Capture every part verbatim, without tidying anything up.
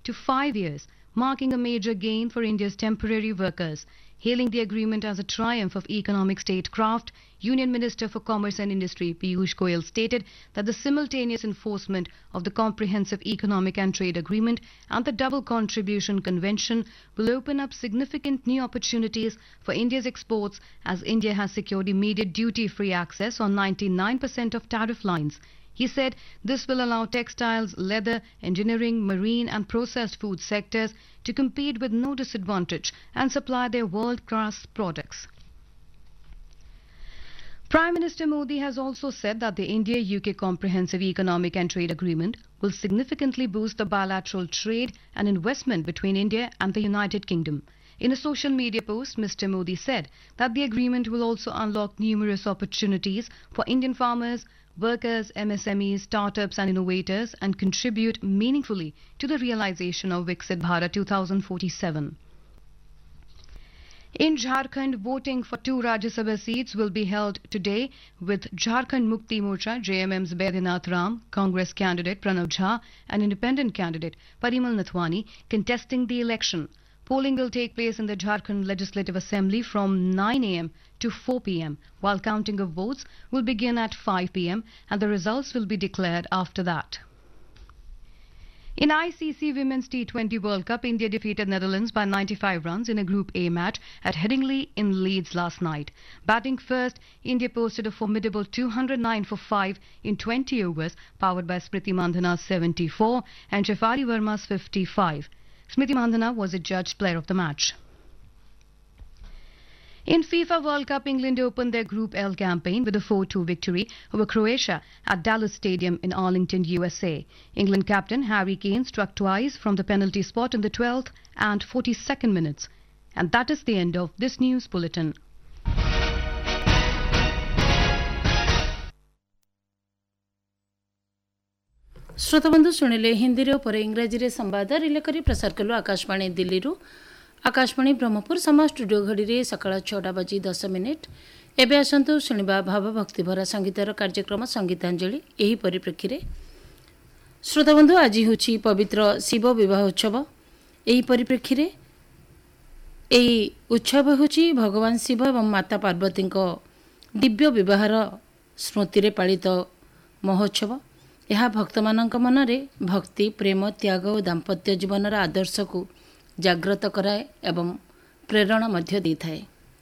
to five years, marking a major gain for India's temporary workers. Hailing the agreement as a triumph of economic statecraft, Union Minister for Commerce and Industry Piyush Goyal stated that the simultaneous enforcement of the Comprehensive Economic and Trade Agreement and the Double Contribution Convention will open up significant new opportunities for India's exports, as India has secured immediate duty-free access on ninety-nine percent of tariff lines. He said this will allow textiles, leather, engineering, marine and processed food sectors to compete with no disadvantage and supply their world-class products. Prime Minister Modi has also said that the India-U K Comprehensive Economic and Trade Agreement will significantly boost the bilateral trade and investment between India and the United Kingdom. In a social media post, Mister Modi said that the agreement will also unlock numerous opportunities for Indian farmers, workers, M S M Es, startups and innovators and contribute meaningfully to the realization of Viksit Bharat twenty forty-seven. In Jharkhand, voting for two Rajya Sabha seats will be held today, with Jharkhand Mukti Morcha J M M's Baidyanath Ram, Congress candidate Pranav Jha and independent candidate Parimal Nathwani contesting the election. Polling will take place in the Jharkhand Legislative Assembly from nine a m to four p m, while counting of votes will begin at five p m and the results will be declared after that. In I C C Women's T twenty World Cup, India defeated Netherlands by ninety-five runs in a Group A match at Headingley in Leeds last night. Batting first, India posted a formidable two hundred nine for five in twenty overs, powered by Smriti Mandhana's seventy-four and Shefali Verma's fifty-five. Smriti Mandhana was adjudged player of the match. In FIFA World Cup, England opened their Group L campaign with a four two victory over Croatia at Dallas Stadium in Arlington, U S A. England captain Harry Kane struck twice from the penalty spot in the twelfth and forty-second minutes. And that is the end of this news bulletin. श्रोताबंधु शुणिले Hindi पर इंग्राजी संवाद relay करी प्रसार कलु आकाशवाणी दिल्ली रु आकाशवाणी ब्रह्मपुर समय studio घड़ी सकाळ छटा बजी दस मिनिट एबे आसंतु शुणिबा भाव भक्तिभरा संगीतर कार्यक्रम संगीतांजलि एही परिप्रेक्षी रे श्रोताबंधु आज होछि पवित्र शिव विवाह उत्सव एही परिप्रेक्षी रे एही उत्सव होछि भगवान शिव एवं माता पार्वती दिव्य विवाहर स्मृति रे पालित महोत्सव। यह भक्त मानक मनरे भक्ति प्रेम त्याग और दाम्पत्य जीवनर आदर्श को जागृत कराए एवं प्रेरणा मध्य देथाए।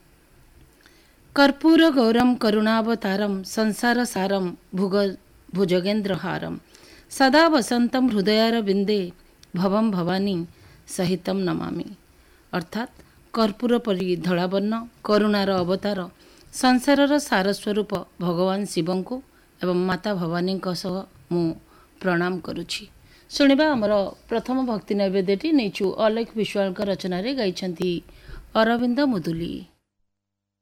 कर्पूर गौरम करुणावतारम संसार सारम भुग भुजगेन्द्र हारम सदा वसंतम हृदयार बिंदे भवम भवानी सहितम नमामि। अर्थात कर्पूर परि धलावर्ण करुणार अवतार संसारर सारस्वरूप भगवान शिवं को एवं माता भवानी सह मु प्रणाम करुछि। शुणिबा आमर प्रथम भक्ति नैवेद्यटी नेचु अलेख विश्वाल रचना रे गाइछंती अरविंद मुदुली।